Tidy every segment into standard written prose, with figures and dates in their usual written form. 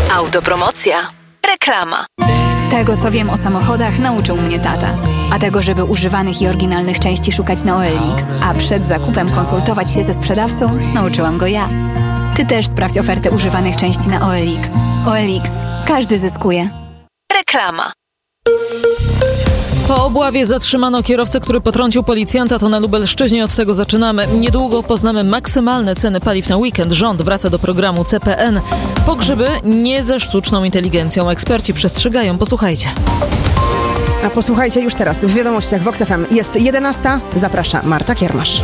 Autopromocja. Reklama. Tego, co wiem o samochodach, nauczył mnie tata. A tego, żeby używanych i oryginalnych części szukać na OLX, a przed zakupem konsultować się ze sprzedawcą, nauczyłam go ja. Ty też sprawdź ofertę używanych części na OLX. OLX. Każdy zyskuje. Reklama. Po obławie zatrzymano kierowcę, który potrącił policjanta, to na Lubelszczyźnie. Od tego zaczynamy. Niedługo poznamy maksymalne ceny paliw na weekend. Rząd wraca do programu CPN. Pogrzeby nie ze sztuczną inteligencją. Eksperci przestrzegają. Posłuchajcie. A posłuchajcie już teraz w wiadomościach Vox FM. Jest 11. Zaprasza Marta Kiermasz.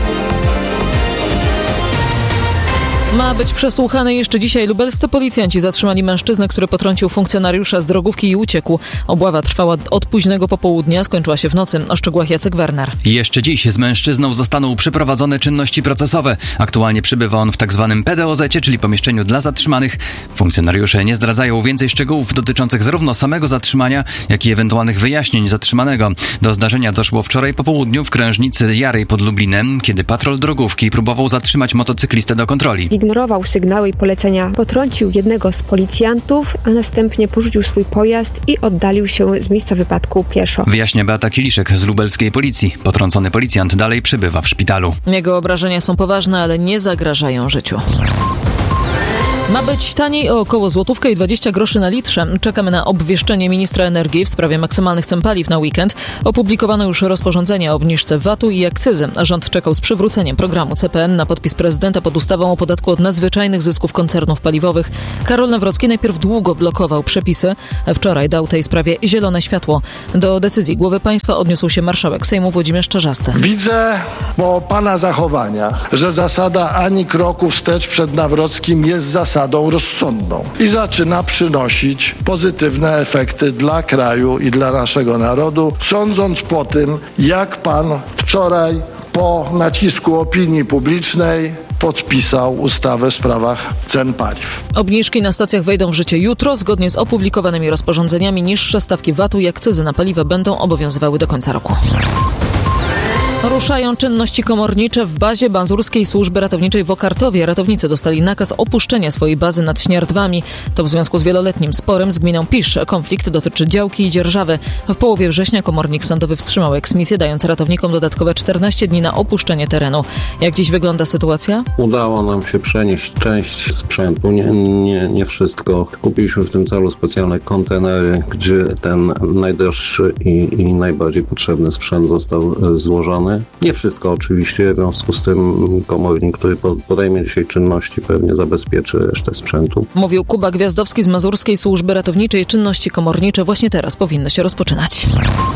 Ma być przesłuchany jeszcze dzisiaj. Lubelscy policjanci zatrzymali mężczyznę, który potrącił funkcjonariusza z drogówki i uciekł. Obława trwała od późnego popołudnia, skończyła się w nocy. O szczegółach Jacek Werner. Jeszcze dziś z mężczyzną zostaną przeprowadzone czynności procesowe. Aktualnie przebywa on w tzw. PDOZ-cie, czyli pomieszczeniu dla zatrzymanych. Funkcjonariusze nie zdradzają więcej szczegółów dotyczących zarówno samego zatrzymania, jak i ewentualnych wyjaśnień zatrzymanego. Do zdarzenia doszło wczoraj po południu w krężnicy Jarej pod Lublinem, kiedy patrol drogówki próbował zatrzymać motocyklistę do kontroli. Ignorował sygnały i polecenia, potrącił jednego z policjantów, a następnie porzucił swój pojazd i oddalił się z miejsca wypadku pieszo. Wyjaśnia Beata Kiliszek z lubelskiej policji. Potrącony policjant dalej przebywa w szpitalu. Jego obrażenia są poważne, ale nie zagrażają życiu. Ma być taniej o około złotówkę i 20 groszy na litrze. Czekamy na obwieszczenie ministra energii w sprawie maksymalnych cen paliw na weekend. Opublikowano już rozporządzenie o obniżce VAT-u i akcyzy. Rząd czekał z przywróceniem programu CPN na podpis prezydenta pod ustawą o podatku od nadzwyczajnych zysków koncernów paliwowych. Karol Nawrocki najpierw długo blokował przepisy. Wczoraj dał tej sprawie zielone światło. Do decyzji głowy państwa odniósł się marszałek Sejmu Włodzimierz Czarzasty. Widzę po pana zachowaniach, że zasada ani kroku wstecz przed Nawrockim jest zasadą rozsądną i zaczyna przynosić pozytywne efekty dla kraju i dla naszego narodu, sądząc po tym, jak pan wczoraj po nacisku opinii publicznej podpisał ustawę w sprawach cen paliw. Obniżki na stacjach wejdą w życie jutro. Zgodnie z opublikowanymi rozporządzeniami niższe stawki VAT-u i akcyzy na paliwa będą obowiązywały do końca roku. Ruszają czynności komornicze w bazie Mazurskiej Służby Ratowniczej w Okartowie. Ratownicy dostali nakaz opuszczenia swojej bazy nad Śniardwami. To w związku z wieloletnim sporem z gminą Pisz. Konflikt dotyczy działki i dzierżawy. W połowie września komornik sądowy wstrzymał eksmisję, dając ratownikom dodatkowe 14 dni na opuszczenie terenu. Jak dziś wygląda sytuacja? Udało nam się przenieść część sprzętu, nie wszystko. Kupiliśmy w tym celu specjalne kontenery, gdzie ten najdroższy i najbardziej potrzebny sprzęt został złożony. Nie wszystko oczywiście, w związku z tym komornik, który podejmie dzisiaj czynności, pewnie zabezpieczy resztę sprzętu. Mówił Kuba Gwiazdowski z Mazurskiej Służby Ratowniczej. Czynności komornicze właśnie teraz powinny się rozpoczynać.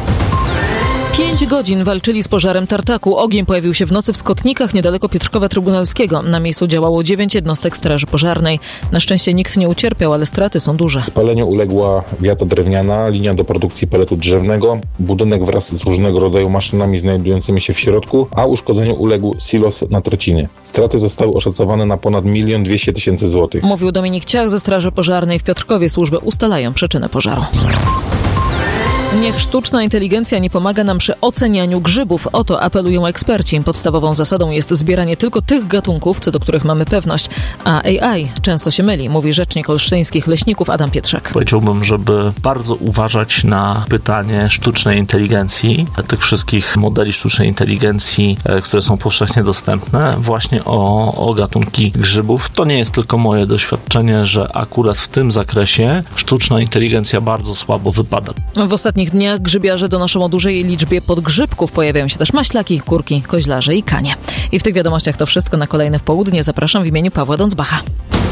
5 godzin walczyli z pożarem tartaku. Ogień pojawił się w nocy w Skotnikach, niedaleko Piotrkowa Trybunalskiego. Na miejscu działało 9 jednostek straży pożarnej. Na szczęście nikt nie ucierpiał, ale straty są duże. Spaleniu uległa wiata drewniana, linia do produkcji peletu drzewnego, budynek wraz z różnego rodzaju maszynami znajdującymi się w środku, a uszkodzeniu uległ silos na Trociny. Straty zostały oszacowane na ponad 1 200 000 złotych. Mówił Dominik Ciach ze Straży Pożarnej w Piotrkowie. Służby ustalają przyczynę pożaru. Niech sztuczna inteligencja nie pomaga nam przy ocenianiu grzybów. O to apelują eksperci. Podstawową zasadą jest zbieranie tylko tych gatunków, co do których mamy pewność. A AI często się myli, mówi rzecznik olsztyńskich leśników Adam Pietrzak. Powiedziałbym, żeby bardzo uważać na pytanie sztucznej inteligencji, tych wszystkich modeli sztucznej inteligencji, które są powszechnie dostępne, właśnie o gatunki grzybów. To nie jest tylko moje doświadczenie, że akurat w tym zakresie sztuczna inteligencja bardzo słabo wypada. W ostatnich dniach grzybiarze donoszą o dużej liczbie podgrzybków. Pojawiają się też maślaki, kurki, koźlarze i kanie. I w tych wiadomościach to wszystko. Na kolejne w południe zapraszam w imieniu Pawła Dądzbacha.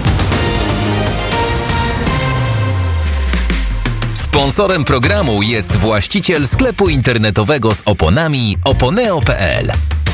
Sponsorem programu jest właściciel sklepu internetowego z oponami oponeo.pl.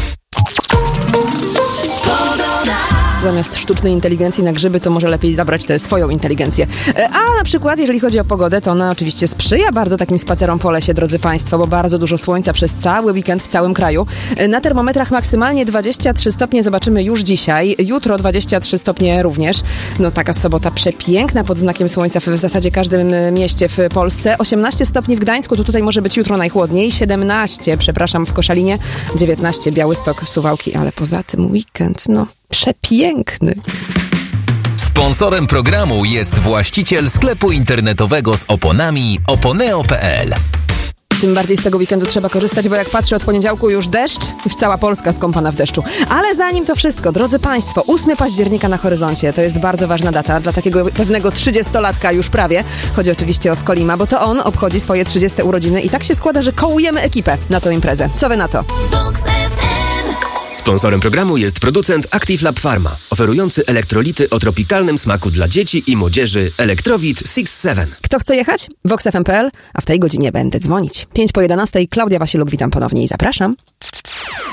Zamiast sztucznej inteligencji na grzyby, to może lepiej zabrać tę swoją inteligencję. A na przykład, jeżeli chodzi o pogodę, to ona oczywiście sprzyja bardzo takim spacerom po lesie, drodzy Państwo, bo bardzo dużo słońca przez cały weekend w całym kraju. Na termometrach maksymalnie 23 stopnie zobaczymy już dzisiaj. Jutro 23 stopnie również. No taka sobota przepiękna pod znakiem słońca w zasadzie każdym mieście w Polsce. 18 stopni w Gdańsku, to tutaj może być jutro najchłodniej. 17, w Koszalinie. 19 Białystok, Suwałki, ale poza tym weekend, no przepiękny. Sponsorem programu jest właściciel sklepu internetowego z oponami oponeo.pl. Tym bardziej z tego weekendu trzeba korzystać, bo jak patrzę, od poniedziałku już deszcz i cała Polska skąpana w deszczu. Ale zanim to wszystko, drodzy Państwo, 8 października na horyzoncie. To jest bardzo ważna data dla takiego pewnego 30-latka już prawie. Chodzi oczywiście o Skolima, bo to on obchodzi swoje 30 urodziny i tak się składa, że kołujemy ekipę na tą imprezę. Co wy na to? Sponsorem programu jest producent Active Lab Pharma, oferujący elektrolity o tropikalnym smaku dla dzieci i młodzieży Electrowit 6-7. Kto chce jechać? VoxFM.pl, a w tej godzinie będę dzwonić. 5 po 11, Klaudia Wasiluk, witam ponownie i zapraszam.